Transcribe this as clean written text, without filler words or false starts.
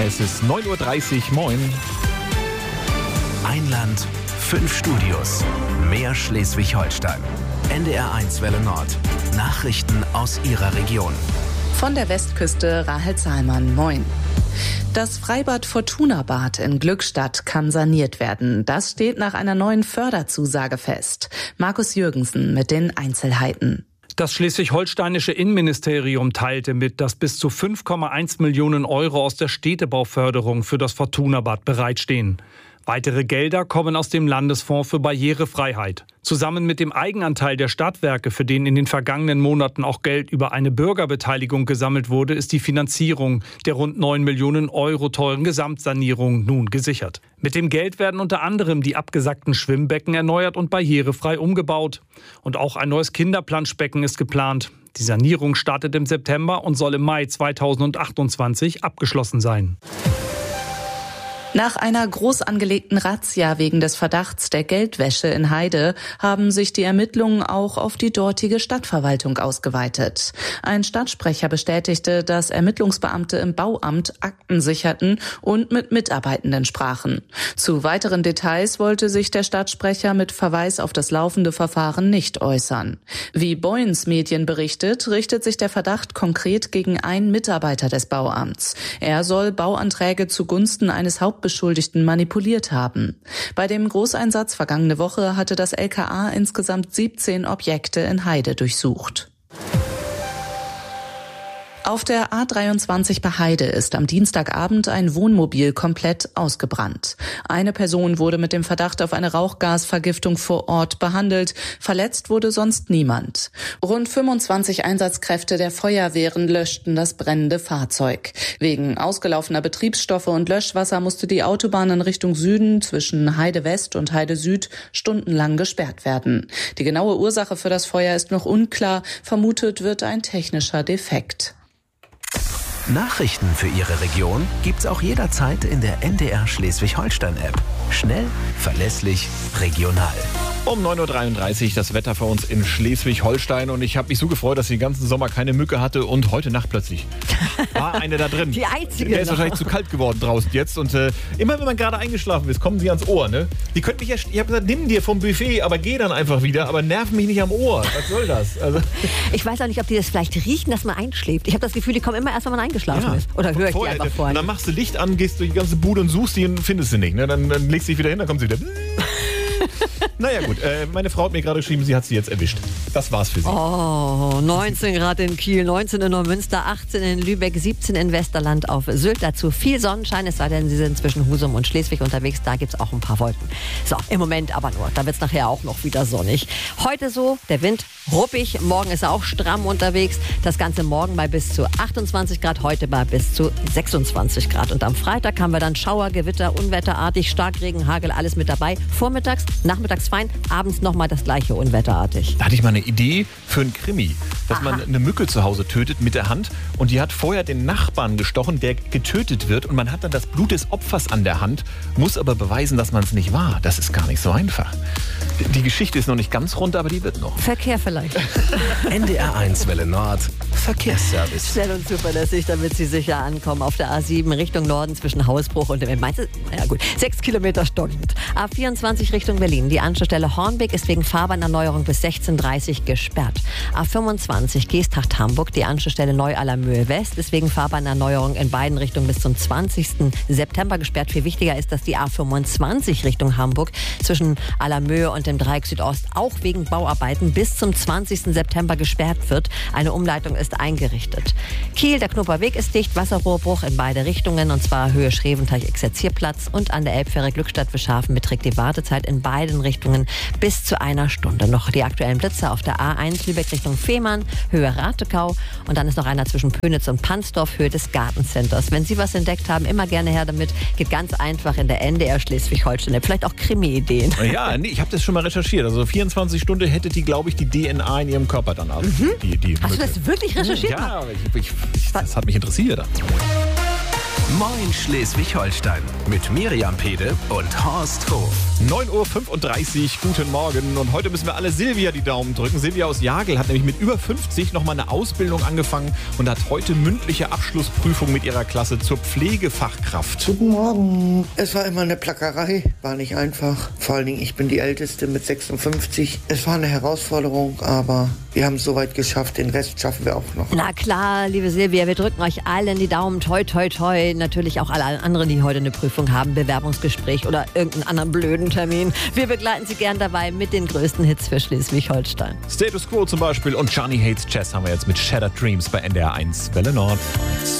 Es ist 9.30 Uhr, moin. Ein Land, 5 Studios, mehr Schleswig-Holstein. NDR1 Welle Nord. Nachrichten aus Ihrer Region. Von der Westküste Rahel Zahlmann, moin. Das Freibad Fortuna-Bad in Glückstadt kann saniert werden. Das steht nach einer neuen Förderzusage fest. Markus Jürgensen mit den Einzelheiten. Das schleswig-holsteinische Innenministerium teilte mit, dass bis zu 5,1 Millionen Euro aus der Städtebauförderung für das Fortuna-Bad bereitstehen. Weitere Gelder kommen aus dem Landesfonds für Barrierefreiheit. Zusammen mit dem Eigenanteil der Stadtwerke, für den in den vergangenen Monaten auch Geld über eine Bürgerbeteiligung gesammelt wurde, ist die Finanzierung der rund 9 Millionen Euro teuren Gesamtsanierung nun gesichert. Mit dem Geld werden unter anderem die abgesackten Schwimmbecken erneuert und barrierefrei umgebaut. Und auch ein neues Kinderplanschbecken ist geplant. Die Sanierung startet im September und soll im Mai 2028 abgeschlossen sein. Nach einer groß angelegten Razzia wegen des Verdachts der Geldwäsche in Heide haben sich die Ermittlungen auch auf die dortige Stadtverwaltung ausgeweitet. Ein Stadtsprecher bestätigte, dass Ermittlungsbeamte im Bauamt Akten sicherten und mit Mitarbeitenden sprachen. Zu weiteren Details wollte sich der Stadtsprecher mit Verweis auf das laufende Verfahren nicht äußern. Wie Boyens Medien berichtet, richtet sich der Verdacht konkret gegen einen Mitarbeiter des Bauamts. Er soll Bauanträge zugunsten eines Hauptbeschuldigten manipuliert haben. Bei dem Großeinsatz vergangene Woche hatte das LKA insgesamt 17 Objekte in Heide durchsucht. Auf der A23 bei Heide ist am Dienstagabend ein Wohnmobil komplett ausgebrannt. Eine Person wurde mit dem Verdacht auf eine Rauchgasvergiftung vor Ort behandelt. Verletzt wurde sonst niemand. Rund 25 Einsatzkräfte der Feuerwehren löschten das brennende Fahrzeug. Wegen ausgelaufener Betriebsstoffe und Löschwasser musste die Autobahn in Richtung Süden zwischen Heide West und Heide Süd stundenlang gesperrt werden. Die genaue Ursache für das Feuer ist noch unklar. Vermutet wird ein technischer Defekt. Nachrichten für Ihre Region gibt's auch jederzeit in der NDR Schleswig-Holstein-App. Schnell, verlässlich, regional. Um 9.33 Uhr das Wetter für uns in Schleswig-Holstein. Und ich habe mich so gefreut, dass ich den ganzen Sommer keine Mücke hatte. Und heute Nacht plötzlich war eine da drin. Die einzige. Der ist wahrscheinlich zu kalt geworden draußen jetzt. Und immer wenn man gerade eingeschlafen ist, kommen sie ans Ohr. Ne? Die könnten mich ja, ich habe gesagt, nimm dir vom Buffet, aber geh dann einfach wieder. Aber nerv mich nicht am Ohr. Was soll das? Also Ich weiß auch nicht, ob die das vielleicht riechen, dass man einschläft. Ich habe das Gefühl, die kommen immer erst, wenn man eingeschlafen ist. Oder höre ich die einfach vorher? Und dann machst du Licht an, gehst durch die ganze Bude und suchst die und findest sie nicht. Ne? Dann legst du dich wieder hin, dann kommt sie wieder. Naja gut, meine Frau hat mir gerade geschrieben, sie hat sie jetzt erwischt. Das war's für sie. Oh, 19 Grad in Kiel, 19 in Neumünster, 18 in Lübeck, 17 in Westerland auf Sylt. Dazu viel Sonnenschein, es sei denn, Sie sind zwischen Husum und Schleswig unterwegs. Da gibt's auch ein paar Wolken. So, im Moment aber nur. Da wird's nachher auch noch wieder sonnig. Heute so, der Wind ruppig. Morgen ist er auch stramm unterwegs. Das Ganze morgen bei bis zu 28 Grad, heute bei bis zu 26 Grad. Und am Freitag haben wir dann Schauer, Gewitter, unwetterartig, Starkregen, Hagel, alles mit dabei. Vormittags, nachmittags fein, abends nochmal das gleiche unwetterartig. Da hatte ich mal eine Idee für einen Krimi, dass man eine Mücke zu Hause tötet mit der Hand und die hat vorher den Nachbarn gestochen, der getötet wird und man hat dann das Blut des Opfers an der Hand, muss aber beweisen, dass man es nicht war. Das ist gar nicht so einfach. Die Geschichte ist noch nicht ganz rund, aber die wird noch. Verkehr vielleicht. NDR1 Welle Nord, Verkehrsservice. Schnell und zuverlässig, damit Sie sicher ankommen. Auf der A7 Richtung Norden zwischen Hausbruch und dem Mainz. Ja gut, 6 Kilometer stockend. A24 Richtung Berlin. Die Anschlussstelle Hornbeck ist wegen Fahrbahnerneuerung bis 16:30 Uhr gesperrt. A25 Geesthacht-Hamburg. Die Anschlussstelle Neu-Allermöhe West ist wegen Fahrbahnerneuerung in beiden Richtungen bis zum 20. September gesperrt. Viel wichtiger ist, dass die A25 Richtung Hamburg zwischen Allermöhe und dem Dreieck Südost auch wegen Bauarbeiten bis zum 20. September gesperrt wird. Eine Umleitung ist eingerichtet. Kiel, der Knupperweg ist dicht, Wasserrohrbruch in beide Richtungen und zwar Höhe Schreventeich-Exerzierplatz und an der Elbfähre Glückstadt-Wischhafen beträgt die Wartezeit in beiden Richtungen bis zu 1 Stunde. Noch die aktuellen Blitze auf der A1 Lübeck Richtung Fehmarn, Höhe Ratekau und dann ist noch einer zwischen Pönitz und Pansdorf, Höhe des Gartencenters. Wenn Sie was entdeckt haben, immer gerne her damit. Geht ganz einfach in der NDR Schleswig-Holstein. Vielleicht auch Krimi-Ideen. Ja, nee, ich habe das schon mal recherchiert. Also 24 Stunden hätte die, glaube ich, die DNA in ihrem Körper dann ab. Hast du das wirklich recherchiert? Ja, das hat mich interessiert. Moin Schleswig-Holstein mit Miriam Pede und Horst Hof. 9:35 Uhr, guten Morgen. Und heute müssen wir alle Silvia die Daumen drücken. Silvia aus Jagel hat nämlich mit über 50 nochmal eine Ausbildung angefangen und hat heute mündliche Abschlussprüfung mit ihrer Klasse zur Pflegefachkraft. Guten Morgen. Es war immer eine Plackerei, war nicht einfach. Vor allen Dingen, ich bin die Älteste mit 56. Es war eine Herausforderung, aber wir haben es soweit geschafft. Den Rest schaffen wir auch noch. Na klar, liebe Silvia, wir drücken euch allen die Daumen. Toi, toi, toi. Natürlich auch alle anderen, die heute eine Prüfung haben, Bewerbungsgespräch oder irgendeinen anderen blöden Termin. Wir begleiten Sie gern dabei mit den größten Hits für Schleswig-Holstein. Status Quo zum Beispiel und Johnny Hates Chess haben wir jetzt mit Shattered Dreams bei NDR 1 Welle Nord.